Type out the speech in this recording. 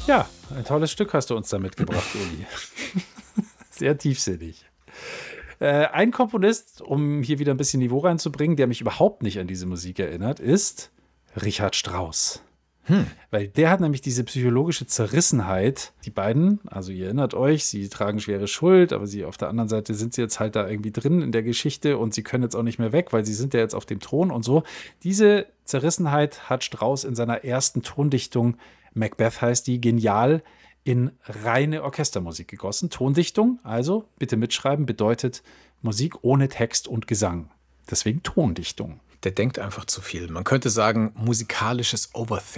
Ja, ein tolles Stück hast du uns da mitgebracht, Uli. Sehr tiefsinnig. Ein Komponist, um hier wieder ein bisschen Niveau reinzubringen, der mich überhaupt nicht an diese Musik erinnert, ist Richard Strauss. Weil der hat nämlich diese psychologische Zerrissenheit. Die beiden, also ihr erinnert euch, sie tragen schwere Schuld, aber sie auf der anderen Seite sind sie jetzt halt da irgendwie drin in der Geschichte und sie können jetzt auch nicht mehr weg, weil sie sind ja jetzt auf dem Thron und so. Diese Zerrissenheit hat Strauss in seiner ersten Tondichtung, Macbeth heißt die, genial in reine Orchestermusik gegossen. Tondichtung, also bitte mitschreiben, bedeutet Musik ohne Text und Gesang. Deswegen Tondichtung. Der denkt einfach zu viel. Man könnte sagen, musikalisches Overthinking.